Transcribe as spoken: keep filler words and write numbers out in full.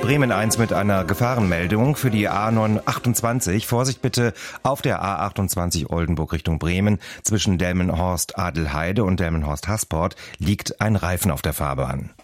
Bremen eins mit einer Gefahrenmeldung für die A neunhundertachtundzwanzig. Vorsicht bitte auf der A achtundzwanzig Oldenburg Richtung Bremen. Zwischen Delmenhorst-Adelheide und Delmenhorst-Hasport liegt ein Reifen auf der Fahrbahn.